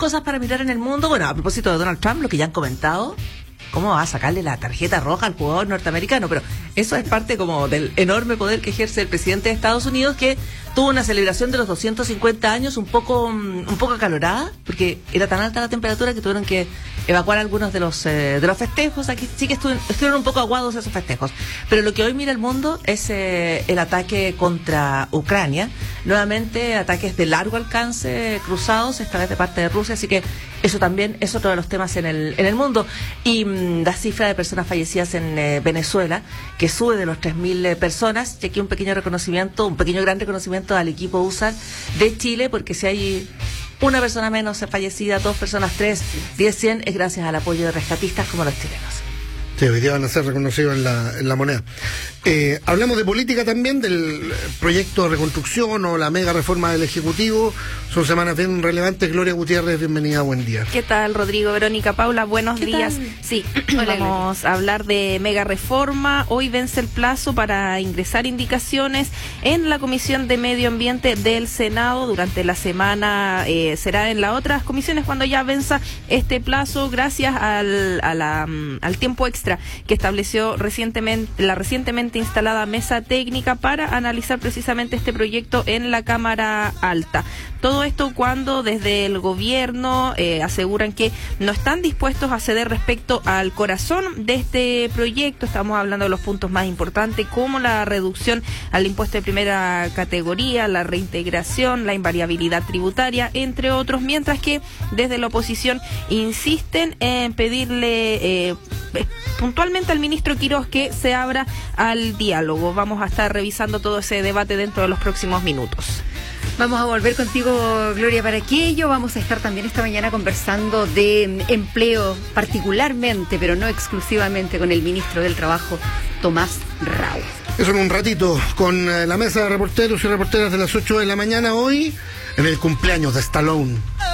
cosas para mirar en el mundo. Bueno, a propósito de Donald Trump, lo que ya han comentado, ¿cómo va a sacarle la tarjeta roja al jugador norteamericano? Pero eso es parte como del enorme poder que ejerce el presidente de Estados Unidos, que tuvo una celebración de los 250 años un poco acalorada, porque era tan alta la temperatura que tuvieron que evacuar algunos de los festejos. Aquí sí que estuvieron un poco aguados esos festejos. Pero lo que hoy mira el mundo es el ataque contra Ucrania. Nuevamente ataques de largo alcance cruzados, esta vez de parte de Rusia, así que eso también es otro de los temas en el mundo. Y la cifra de personas fallecidas en Venezuela, que sube de los 3.000 personas, y aquí un pequeño gran reconocimiento al equipo USAR de Chile, porque si hay una persona menos fallecida, 2 personas, 3, 10, 100, es gracias al apoyo de rescatistas como los chilenos. Sí, hoy día van a ser reconocidos en la moneda. Hablamos de política también, del proyecto de reconstrucción o la mega reforma del Ejecutivo. Son semanas bien relevantes. Gloria Gutiérrez, bienvenida, buen día. ¿Qué tal, Rodrigo, Verónica, Paula? Buenos días. Tal? Sí, Hola, vamos a hablar de mega reforma. Hoy vence el plazo para ingresar indicaciones en la Comisión de Medio Ambiente del Senado. Durante la semana será en las otras comisiones cuando ya venza este plazo, gracias al tiempo extra que estableció la recientemente instalada mesa técnica para analizar precisamente este proyecto en la Cámara Alta. Todo esto cuando desde el gobierno aseguran que no están dispuestos a ceder respecto al corazón de este proyecto. Estamos hablando de los puntos más importantes, como la reducción al impuesto de primera categoría, la reintegración, la invariabilidad tributaria, entre otros, mientras que desde la oposición insisten en pedirle puntualmente al ministro Quirós que se abra al diálogo. Vamos a estar revisando todo ese debate dentro de los próximos minutos. Vamos a volver contigo, Gloria, para aquello. Vamos a estar también esta mañana conversando de empleo, particularmente, pero no exclusivamente, con el ministro del Trabajo, Tomás Rau. Eso en un ratito, con la mesa de reporteros y reporteras de las 8 de la mañana hoy, en el cumpleaños de Stallone.